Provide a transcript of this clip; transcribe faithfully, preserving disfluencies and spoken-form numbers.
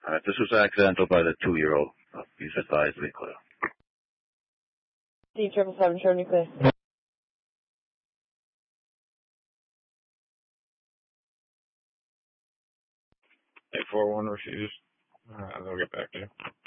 Uh, this was accidental by the two-year-old. Uh, please advise me clear. D triple seven, show me clear. eight four one refused. Alright, I'll get back to you.